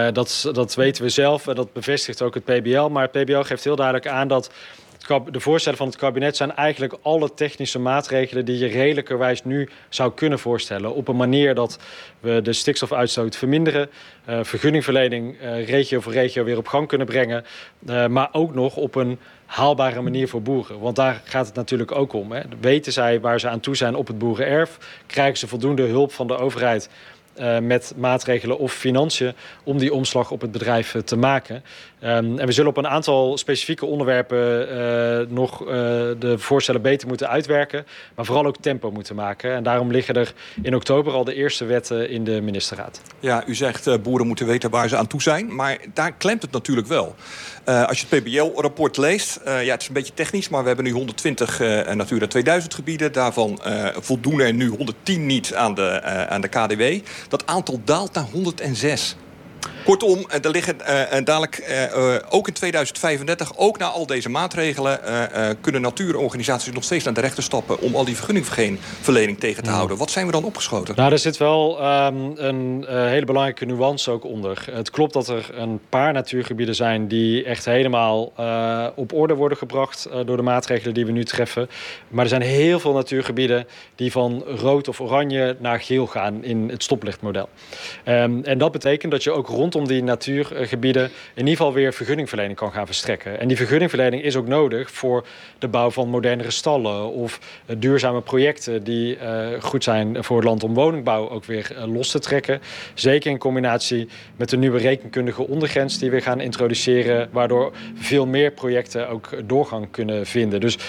Dat weten we zelf en dat bevestigt ook het PBL. Maar het PBL geeft heel duidelijk aan dat de voorstellen van het kabinet... zijn eigenlijk alle technische maatregelen die je redelijkerwijs nu zou kunnen voorstellen. Op een manier dat we de stikstofuitstoot verminderen. Vergunningverlening regio voor regio weer op gang kunnen brengen. Maar ook nog op een haalbare manier voor boeren. Want daar gaat het natuurlijk ook om. Hè. Weten zij waar ze aan toe zijn op het boerenerf? Krijgen ze voldoende hulp van de overheid... met maatregelen of financiën om die omslag op het bedrijf te maken. En we zullen op een aantal specifieke onderwerpen nog de voorstellen beter moeten uitwerken, maar vooral ook tempo moeten maken. En daarom liggen er in oktober al de eerste wetten in de ministerraad. Ja, u zegt boeren moeten weten waar ze aan toe zijn, maar daar klemt het natuurlijk wel. Als je het PBL-rapport leest, het is een beetje technisch, maar we hebben nu 120 Natura 2000 gebieden. Daarvan voldoen er nu 110 niet aan de KDW. Dat aantal daalt naar 106. Kortom, er liggen dadelijk ook in 2035, ook na al deze maatregelen... kunnen natuurorganisaties nog steeds naar de rechter stappen... om al die vergunningverlening tegen te houden. Wat zijn we dan opgeschoten? Nou, er zit wel een hele belangrijke nuance ook onder. Het klopt dat er een paar natuurgebieden zijn... die echt helemaal op orde worden gebracht... door de maatregelen die we nu treffen. Maar er zijn heel veel natuurgebieden... die van rood of oranje naar geel gaan in het stoplichtmodel. En dat betekent dat je ook rondom die natuurgebieden in ieder geval weer vergunningverlening kan gaan verstrekken. En die vergunningverlening is ook nodig voor de bouw van modernere stallen of duurzame projecten die goed zijn voor het land om woningbouw ook weer los te trekken. Zeker in combinatie met de nieuwe rekenkundige ondergrens die we gaan introduceren, waardoor veel meer projecten ook doorgang kunnen vinden. Dus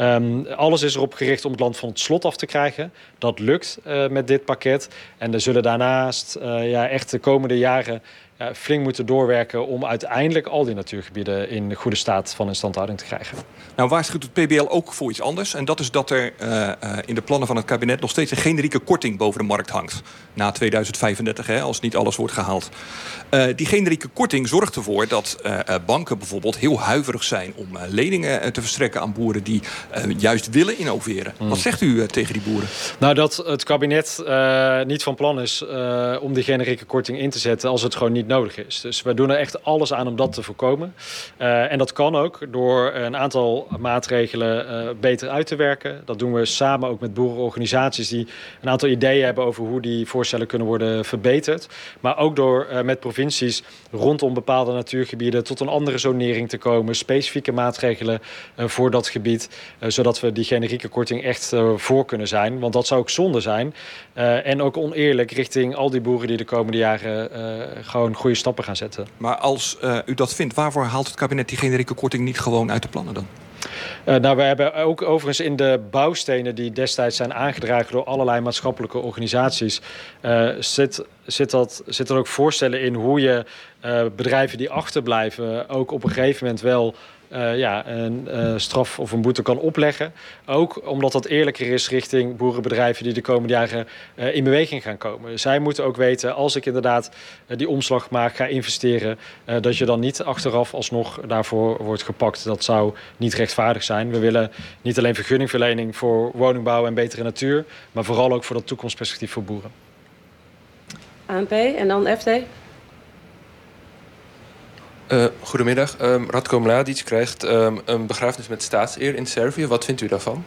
alles is erop gericht om het land van het slot af te krijgen. Dat lukt met dit pakket. En er zullen daarnaast echt de komende jaren flink moeten doorwerken om uiteindelijk al die natuurgebieden in goede staat van instandhouding te krijgen. Nou, waarschuwt het PBL ook voor iets anders. En dat is dat er in de plannen van het kabinet nog steeds een generieke korting boven de markt hangt. Na 2035, als niet alles wordt gehaald. Die generieke korting zorgt ervoor dat banken bijvoorbeeld heel huiverig zijn om leningen te verstrekken aan boeren die juist willen innoveren. Wat zegt u tegen die boeren? Nou, dat het kabinet niet van plan is om die generieke korting in te zetten als het gewoon niet nodig is. Dus we doen er echt alles aan om dat te voorkomen. En dat kan ook door een aantal maatregelen beter uit te werken. Dat doen we samen ook met boerenorganisaties die een aantal ideeën hebben over hoe die voorstellen kunnen worden verbeterd. Maar ook door met provincies rondom bepaalde natuurgebieden tot een andere zonering te komen. Specifieke maatregelen voor dat gebied. Zodat we die generieke korting echt voor kunnen zijn. Want dat zou ook zonde zijn. En ook oneerlijk richting al die boeren die de komende jaren gewoon goede stappen gaan zetten. Maar als u dat vindt, waarvoor haalt het kabinet die generieke korting niet gewoon uit de plannen dan? Nou, we hebben ook overigens in de bouwstenen die destijds zijn aangedragen door allerlei maatschappelijke organisaties, zit er ook voorstellen in hoe je bedrijven die achterblijven ook op een gegeven moment wel een straf of een boete kan opleggen. Ook omdat dat eerlijker is richting boerenbedrijven die de komende jaren in beweging gaan komen. Zij moeten ook weten, als ik inderdaad die omslag maak, ga investeren, dat je dan niet achteraf alsnog daarvoor wordt gepakt. Dat zou niet rechtvaardig zijn. We willen niet alleen vergunningverlening voor woningbouw en betere natuur, maar vooral ook voor dat toekomstperspectief voor boeren. ANP en dan FD. Goedemiddag. Ratko Mladic krijgt een begrafenis met staatseer in Servië. Wat vindt u daarvan?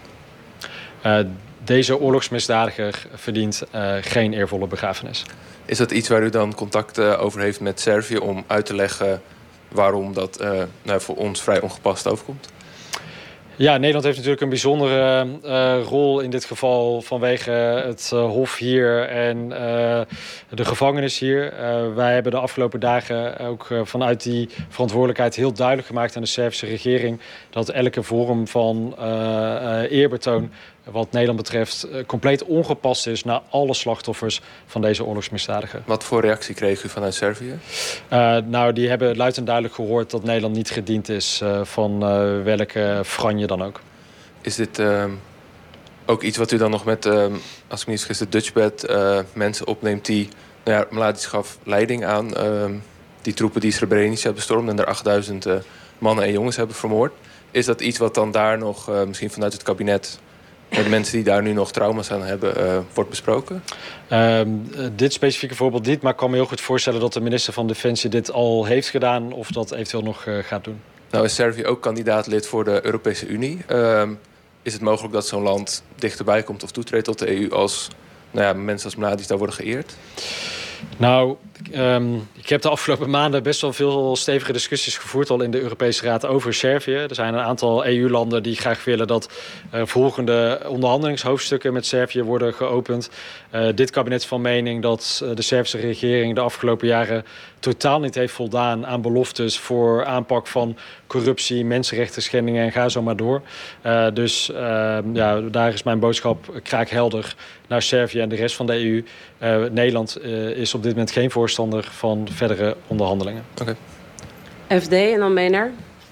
Deze oorlogsmisdadiger verdient geen eervolle begrafenis. Is dat iets waar u dan contact over heeft met Servië om uit te leggen waarom dat voor ons vrij ongepast overkomt? Ja, Nederland heeft natuurlijk een bijzondere rol in dit geval vanwege het hof hier en de gevangenis hier. Wij hebben de afgelopen dagen ook vanuit die verantwoordelijkheid heel duidelijk gemaakt aan de Servische regering dat elke vorm van eerbetoon wat Nederland betreft compleet ongepast is naar alle slachtoffers van deze oorlogsmisdadiger. Wat voor reactie kreeg u vanuit Servië? Nou, die hebben luid en duidelijk gehoord dat Nederland niet gediend is van welke franje dan ook. Is dit ook iets wat u dan nog met, als ik me niet vergis, de Dutchbed mensen opneemt die, Mladic gaf leiding aan die troepen die Srebrenica hebben bestormd en er 8000 mannen en jongens hebben vermoord. Is dat iets wat dan daar nog misschien vanuit het kabinet met mensen die daar nu nog trauma's aan hebben, wordt besproken? Dit specifieke voorbeeld niet, maar ik kan me heel goed voorstellen dat de minister van Defensie dit al heeft gedaan of dat eventueel nog gaat doen. Nou is Servië ook kandidaatlid voor de Europese Unie. Is het mogelijk dat zo'n land dichterbij komt of toetreedt tot de EU als mensen als Mladic daar worden geëerd? Nou, ik heb de afgelopen maanden best wel veel stevige discussies gevoerd al in de Europese Raad over Servië. Er zijn een aantal EU-landen die graag willen dat volgende onderhandelingshoofdstukken met Servië worden geopend. Dit kabinet is van mening dat de Servische regering de afgelopen jaren totaal niet heeft voldaan aan beloftes voor aanpak van corruptie, mensenrechten schendingen en ga zo maar door. Dus daar is mijn boodschap kraakhelder naar Servië en de rest van de EU. Nederland is op dit moment geen voorstander van verdere onderhandelingen. Okay. FD en dan BNR.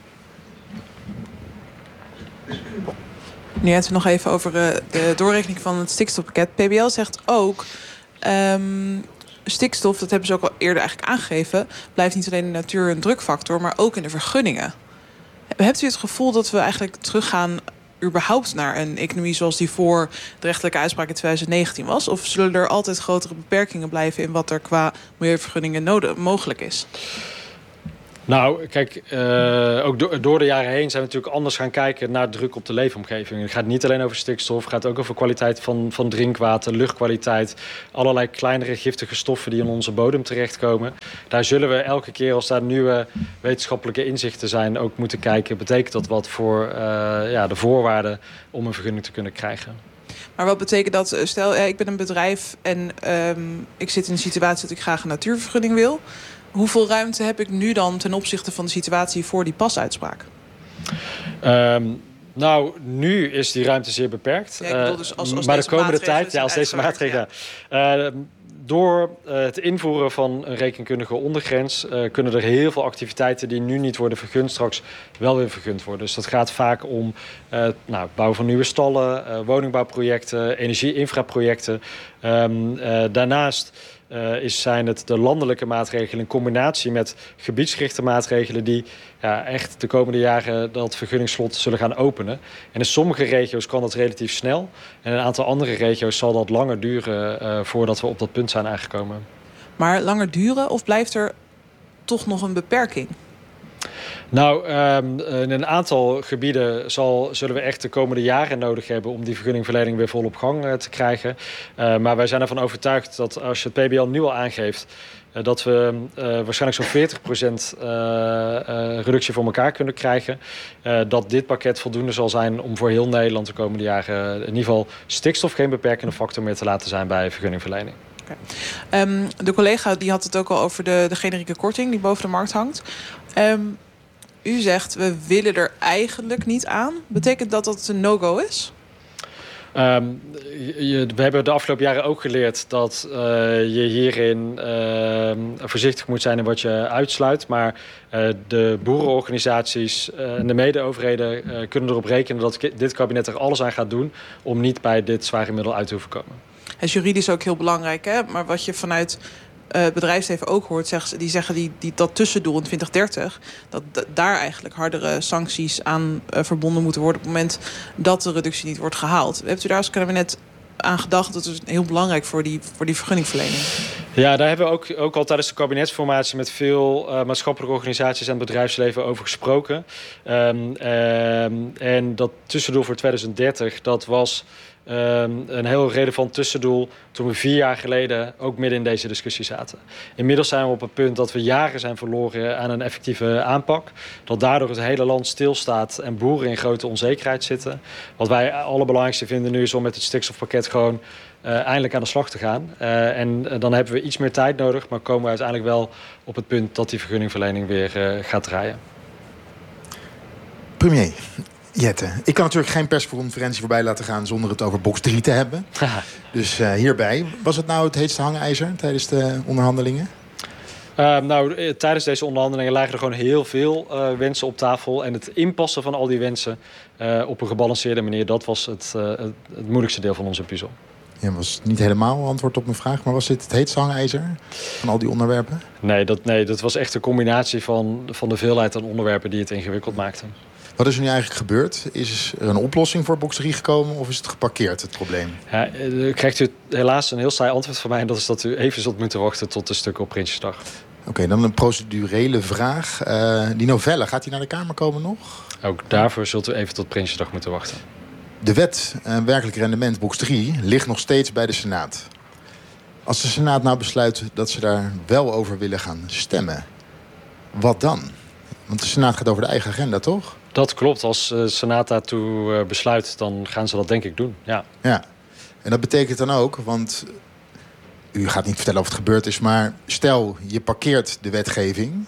Nu het nog even over de doorrekening van het stikstofpakket. PBL zegt ook, stikstof, dat hebben ze ook al eerder eigenlijk aangegeven, blijft niet alleen in de natuur een drukfactor, maar ook in de vergunningen. Hebt u het gevoel dat we eigenlijk teruggaan überhaupt naar een economie zoals die voor de rechterlijke uitspraak in 2019 was? Of zullen er altijd grotere beperkingen blijven in wat er qua milieuvergunningen mogelijk is? Nou, kijk, ook door de jaren heen zijn we natuurlijk anders gaan kijken naar druk op de leefomgeving. Het gaat niet alleen over stikstof, het gaat ook over kwaliteit van drinkwater, luchtkwaliteit, allerlei kleinere giftige stoffen die in onze bodem terechtkomen. Daar zullen we elke keer als daar nieuwe wetenschappelijke inzichten zijn ook moeten kijken. Betekent dat wat voor de voorwaarden om een vergunning te kunnen krijgen? Maar wat betekent dat? Stel, ik ben een bedrijf en ik zit in een situatie dat ik graag een natuurvergunning wil. Hoeveel ruimte heb ik nu dan ten opzichte van de situatie voor die pasuitspraak? Nou, nu is die ruimte zeer beperkt. Ja, ik bedoel dus als maar de komende tijd, als deze maatregelen. Door het invoeren van een rekenkundige ondergrens kunnen er heel veel activiteiten die nu niet worden vergund, straks wel weer vergund worden. Dus dat gaat vaak om bouw van nieuwe stallen, woningbouwprojecten, energie-infraprojecten. Daarnaast zijn het de landelijke maatregelen in combinatie met gebiedsgerichte maatregelen die echt de komende jaren dat vergunningsslot zullen gaan openen. En in sommige regio's kan dat relatief snel. En in een aantal andere regio's zal dat langer duren voordat we op dat punt zijn aangekomen. Maar langer duren of blijft er toch nog een beperking? Nou, in een aantal gebieden zullen we echt de komende jaren nodig hebben om die vergunningverlening weer vol op gang te krijgen. Maar wij zijn ervan overtuigd dat als je het PBL nu al aangeeft, dat we waarschijnlijk zo'n 40% reductie voor elkaar kunnen krijgen. Dat dit pakket voldoende zal zijn om voor heel Nederland de komende jaren in ieder geval stikstof geen beperkende factor meer te laten zijn bij vergunningverlening. De collega die had het ook al over de generieke korting die boven de markt hangt. U zegt, we willen er eigenlijk niet aan. Betekent dat het een no-go is? We hebben de afgelopen jaren ook geleerd dat je hierin voorzichtig moet zijn in wat je uitsluit. Maar de boerenorganisaties en de mede-overheden kunnen erop rekenen dat dit kabinet er alles aan gaat doen om niet bij dit zware middel uit te hoeven komen. Het is juridisch ook heel belangrijk, hè? Maar wat je vanuit het bedrijfsleven ook hoort, die zeggen dat tussendoel in 2030... dat daar eigenlijk hardere sancties aan verbonden moeten worden op het moment dat de reductie niet wordt gehaald. Hebt u daar als kabinet aan gedacht? Dat is heel belangrijk voor die vergunningverlening. Ja, daar hebben we ook al tijdens de kabinetsformatie met veel maatschappelijke organisaties en bedrijfsleven over gesproken. En dat tussendoel voor 2030, dat was een heel relevant tussendoel toen we 4 jaar geleden ook midden in deze discussie zaten. Inmiddels zijn we op het punt dat we jaren zijn verloren aan een effectieve aanpak. Dat daardoor het hele land stilstaat en boeren in grote onzekerheid zitten. Wat wij allerbelangrijkste vinden nu is om met het stikstofpakket gewoon eindelijk aan de slag te gaan. En dan hebben we iets meer tijd nodig, maar komen we uiteindelijk wel op het punt dat die vergunningverlening weer gaat draaien. Premier Jette, ik kan natuurlijk geen persconferentie voorbij laten gaan zonder het over box 3 te hebben. Dus hierbij, was het nou het heetste hangijzer tijdens de onderhandelingen? Tijdens deze onderhandelingen lagen er gewoon heel veel wensen op tafel. En het inpassen van al die wensen op een gebalanceerde manier, dat was het moeilijkste deel van onze puzzel. Ja, was niet helemaal antwoord op mijn vraag, maar was dit het heetste hangijzer van al die onderwerpen? Nee, dat was echt een combinatie van de veelheid aan onderwerpen die het ingewikkeld maakten. Wat is er nu eigenlijk gebeurd? Is er een oplossing voor box 3 gekomen of is het geparkeerd, het probleem? Ja, krijgt u helaas een heel saai antwoord van mij. En dat is dat u even zult moeten wachten tot de stukken op Prinsjesdag. Oké, dan een procedurele vraag. Die novelle, gaat die naar de Kamer komen nog? Ook daarvoor zult u even tot Prinsjesdag moeten wachten. De wet werkelijk rendement box 3 ligt nog steeds bij de Senaat. Als de Senaat nou besluit dat ze daar wel over willen gaan stemmen, wat dan? Want de Senaat gaat over de eigen agenda, toch? Dat klopt. Als de Senaat daartoe besluit, dan gaan ze dat denk ik doen, ja. Ja, en dat betekent dan ook, want u gaat niet vertellen of het gebeurd is, maar stel je parkeert de wetgeving,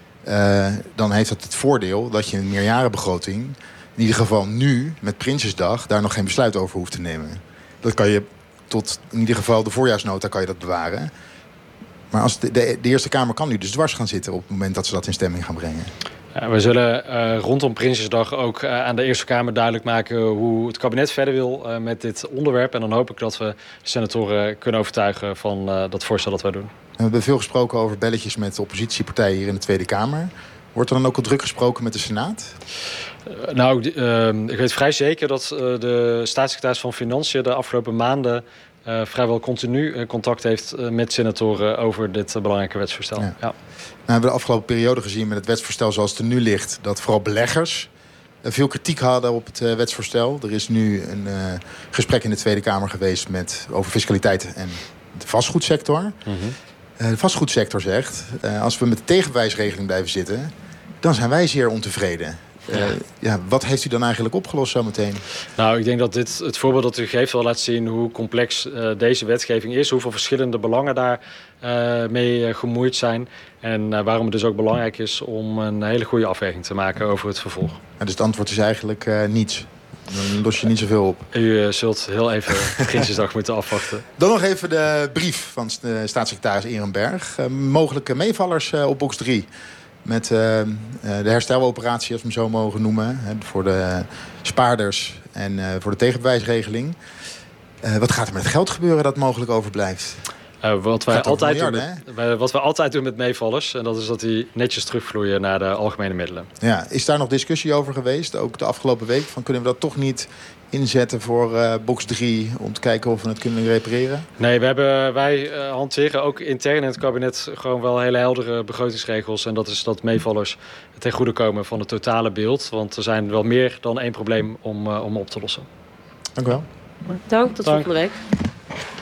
dan heeft dat het voordeel dat je een meerjarenbegroting in ieder geval nu, met Prinsjesdag, daar nog geen besluit over hoeft te nemen. Dat kan je tot in ieder geval de voorjaarsnota kan je dat bewaren. Maar als de Eerste Kamer kan nu dus dwars gaan zitten op het moment dat ze dat in stemming gaan brengen. Ja, we zullen rondom Prinsjesdag ook aan de Eerste Kamer duidelijk maken hoe het kabinet verder wil met dit onderwerp. En dan hoop ik dat we de senatoren kunnen overtuigen van dat voorstel dat wij doen. We hebben veel gesproken over belletjes met de oppositiepartijen hier in de Tweede Kamer. Wordt er dan ook al druk gesproken met de Senaat? Ik weet vrij zeker dat de staatssecretaris van Financiën de afgelopen maanden vrijwel continu contact heeft met senatoren over dit belangrijke wetsvoorstel. Ja. Nou, we hebben de afgelopen periode gezien met het wetsvoorstel zoals het er nu ligt, dat vooral beleggers veel kritiek hadden op het wetsvoorstel. Er is nu een gesprek in de Tweede Kamer geweest over fiscaliteit en de vastgoedsector. Mm-hmm. De vastgoedsector zegt, als we met de tegenbewijsregeling blijven zitten, dan zijn wij zeer ontevreden. Wat heeft u dan eigenlijk opgelost zometeen? Nou, ik denk dat het voorbeeld dat u geeft wel laat zien hoe complex deze wetgeving is. Hoeveel verschillende belangen daar mee gemoeid zijn. En waarom het dus ook belangrijk is om een hele goede afweging te maken over het vervolg. Dus het antwoord is eigenlijk niets. Dan los je niet zoveel op. U zult heel even Prinsjesdag moeten afwachten. Dan nog even de brief van staatssecretaris Ehrenberg. Mogelijke meevallers op box 3. Met de hersteloperatie, als we hem zo mogen noemen. Voor de spaarders en voor de tegenbewijsregeling. Wat gaat er met het geld gebeuren dat mogelijk overblijft? Wat wij altijd doen met meevallers. En dat is dat die netjes terugvloeien naar de algemene middelen. Ja, is daar nog discussie over geweest? Ook de afgelopen week. Kunnen we dat toch niet inzetten voor box 3 om te kijken of we het kunnen repareren? Nee, wij hanteren ook intern in het kabinet gewoon wel hele heldere begrotingsregels. En dat is dat meevallers ten goede komen van het totale beeld. Want er zijn wel meer dan één probleem om op te lossen. Dank u wel. Dank, tot volgende week.